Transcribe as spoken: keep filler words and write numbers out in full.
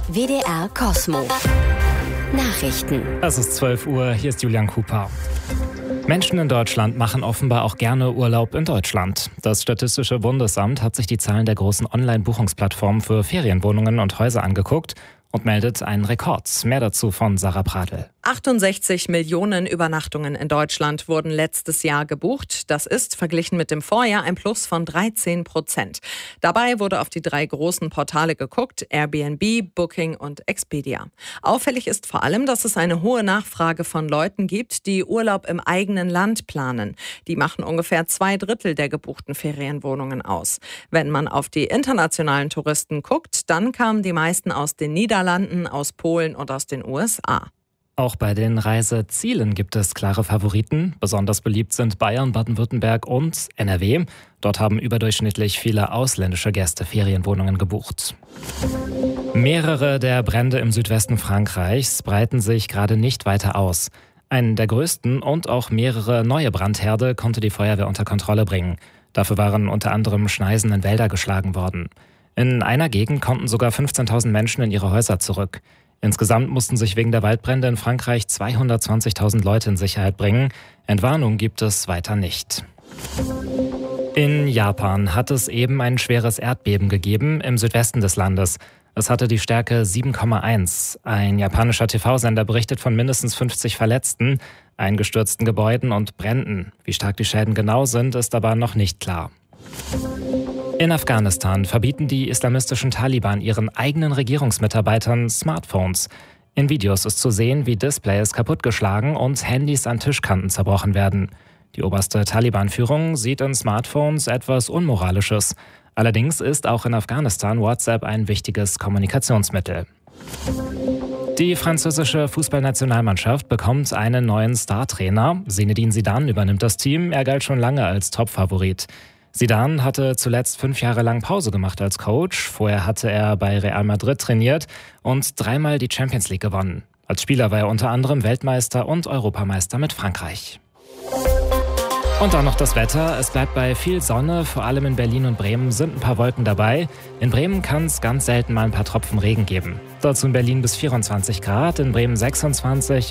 W D R Kosmo. Nachrichten. Es ist zwölf Uhr, hier ist Julian Cooper. Menschen in Deutschland machen offenbar auch gerne Urlaub in Deutschland. Das Statistische Bundesamt hat sich die Zahlen der großen Online-Buchungsplattformen für Ferienwohnungen und Häuser angeguckt und meldet einen Rekord. Mehr dazu von Sarah Pradl. achtundsechzig Millionen Übernachtungen in Deutschland wurden letztes Jahr gebucht. Das ist, verglichen mit dem Vorjahr, ein Plus von dreizehn Prozent. Dabei wurde auf die drei großen Portale geguckt: Airbnb, Booking und Expedia. Auffällig ist vor allem, dass es eine hohe Nachfrage von Leuten gibt, die Urlaub im eigenen Land planen. Die machen ungefähr zwei Drittel der gebuchten Ferienwohnungen aus. Wenn man auf die internationalen Touristen guckt, dann kamen die meisten aus den Niederlanden, aus Polen und aus den U S A. Auch bei den Reisezielen gibt es klare Favoriten. Besonders beliebt sind Bayern, Baden-Württemberg und N R W. Dort haben überdurchschnittlich viele ausländische Gäste Ferienwohnungen gebucht. Mehrere der Brände im Südwesten Frankreichs breiten sich gerade nicht weiter aus. Einen der größten und auch mehrere neue Brandherde konnte die Feuerwehr unter Kontrolle bringen. Dafür waren unter anderem Schneisen in Wälder geschlagen worden. In einer Gegend konnten sogar fünfzehntausend Menschen in ihre Häuser zurück. Insgesamt mussten sich wegen der Waldbrände in Frankreich zweihundertzwanzigtausend Leute in Sicherheit bringen. Entwarnung gibt es weiter nicht. In Japan hat es eben ein schweres Erdbeben gegeben im Südwesten des Landes. Es hatte die Stärke sieben Komma eins. Ein japanischer T V-Sender berichtet von mindestens fünfzig Verletzten, eingestürzten Gebäuden und Bränden. Wie stark die Schäden genau sind, ist aber noch nicht klar. In Afghanistan verbieten die islamistischen Taliban ihren eigenen Regierungsmitarbeitern Smartphones. In Videos ist zu sehen, wie Displays kaputtgeschlagen und Handys an Tischkanten zerbrochen werden. Die oberste Taliban-Führung sieht in Smartphones etwas Unmoralisches. Allerdings ist auch in Afghanistan WhatsApp ein wichtiges Kommunikationsmittel. Die französische Fußballnationalmannschaft bekommt einen neuen Startrainer. Zinedine Zidane übernimmt das Team. Er galt schon lange als Topfavorit. Zidane hatte zuletzt fünf Jahre lang Pause gemacht als Coach. Vorher hatte er bei Real Madrid trainiert und dreimal die Champions League gewonnen. Als Spieler war er unter anderem Weltmeister und Europameister mit Frankreich. Und dann noch das Wetter. Es bleibt bei viel Sonne, vor allem in Berlin und Bremen sind ein paar Wolken dabei. In Bremen kann es ganz selten mal ein paar Tropfen Regen geben. Dazu in Berlin bis vierundzwanzig Grad, in Bremen sechsundzwanzig